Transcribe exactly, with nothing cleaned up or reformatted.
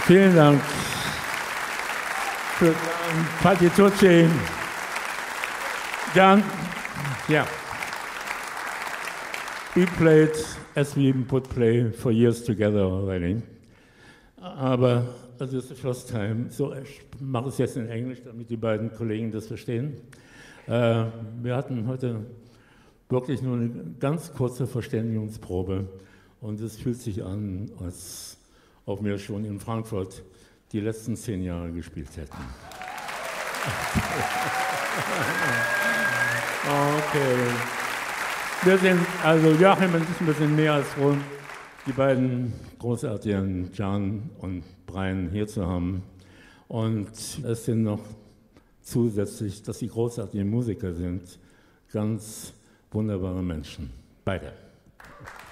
Vielen Dank für Patti Tucci. Jan, yeah. We played, as we would play, for years together already. Aber das ist the first time. So, ich mache es jetzt in Englisch, damit die beiden Kollegen das verstehen. Äh, wir hatten heute wirklich nur eine ganz kurze Verständigungsprobe und es fühlt sich an, als ob wir schon in Frankfurt die letzten zehn Jahre gespielt hätten. Okay. Wir sind, also Joachim und ich, ein bisschen mehr als froh, die beiden großartigen Jan und Brian hier zu haben. Und es sind noch zusätzlich, dass sie großartige Musiker sind, ganz wunderbare Menschen. Beide.